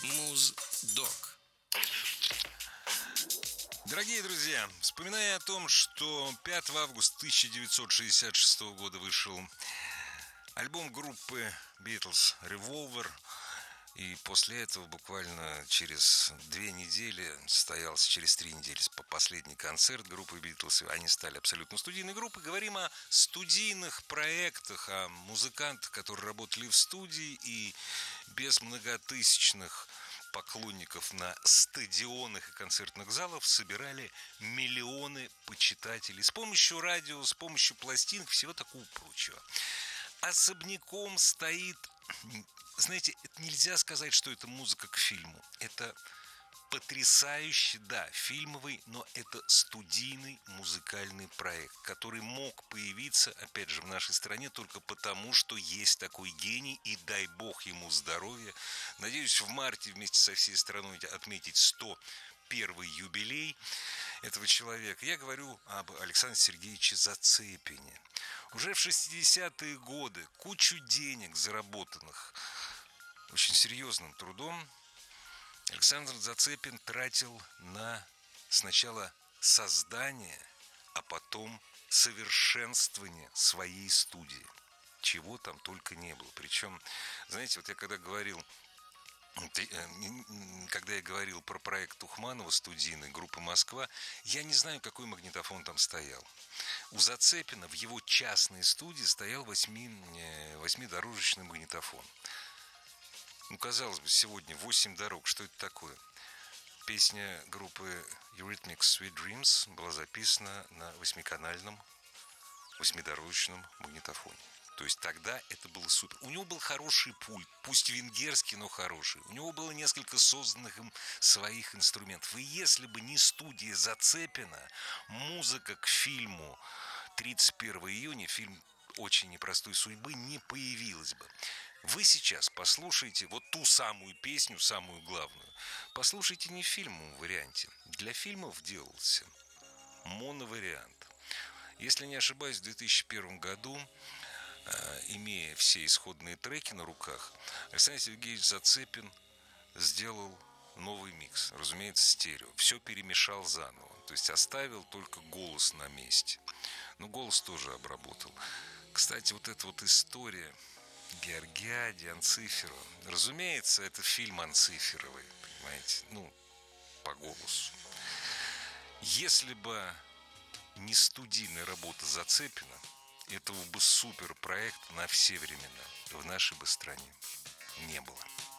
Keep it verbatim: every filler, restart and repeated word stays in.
Муздок. Дорогие друзья, вспоминая о том, что пятого августа тысяча девятьсот шестьдесят шестого года вышел альбом группы Beatles «Revolver», и после этого буквально через две недели состоялся, через три недели по последний концерт группы Beatles, они стали абсолютно студийной группой. Говорим о студийных проектах, о музыкантах, которые работали в студии и без многотысячных поклонников на стадионах и концертных залах собирали миллионы почитателей с помощью радио, с помощью пластинок, всего такого прочего. Особняком стоит, знаете, это нельзя сказать, что это музыка к фильму. Это потрясающий, да, фильмовый, но это студийный музыкальный проект, который мог появиться, опять же, в нашей стране только потому, что есть такой гений, и дай бог ему здоровья. Надеюсь, в марте вместе со всей страной отметить сто первый юбилей этого человека. Я говорю об Александре Сергеевиче Зацепине. Уже в шестидесятые годы кучу денег, заработанных очень серьезным трудом, Александр Зацепин тратил на сначала создание, а потом совершенствование своей студии. Чего там только не было. Причем, знаете, вот я когда говорил, когда я говорил про проект Тухманова студийной группы «Москва», я не знаю, какой магнитофон там стоял. У Зацепина в его частной студии стоял восьми, восьмидорожечный магнитофон. Ну, казалось бы, сегодня восемь дорог. Что это такое? Песня группы Eurythmics Sweet Dreams была записана на восьмиканальном восьмидорожечном магнитофоне. То есть тогда это было супер. У него был хороший пульт, пусть венгерский, но хороший. У него было несколько созданных им своих инструментов. И если бы не студия Зацепина, музыка к фильму тридцать первого июня, фильм очень непростой судьбы, не появилась бы. Вы сейчас послушайте вот ту самую песню, самую главную. Послушайте не в фильмовом варианте. Для фильмов делался моновариант. Если не ошибаюсь, в две тысячи первом году, имея все исходные треки на руках, Александр Сергеевич Зацепин сделал новый микс, разумеется, стерео. Все перемешал заново, то есть оставил только голос на месте. Но голос тоже обработал. Кстати, вот эта вот история Георгиади, Анциферова, разумеется, это фильм Анциферовой, понимаете, ну, по голосу. Если бы не студийная работа Зацепина, этого бы суперпроекта на все времена в нашей бы стране не было.